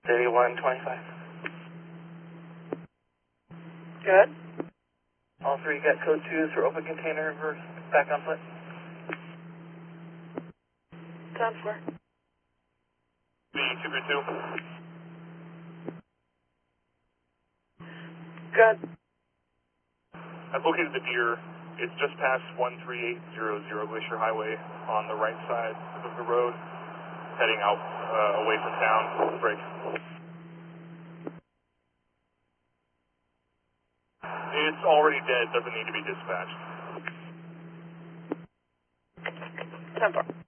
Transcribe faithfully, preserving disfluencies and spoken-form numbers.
thirty-one twenty-five. Good. All three got code twos for open container reverse back on foot. ten four. B two three two. Good. I've located the deer. It's just past one three eight zero zero Glacier Highway on the right side of the road, heading out uh, away from town. Break. It's already dead, doesn't need to be dispatched. ten four.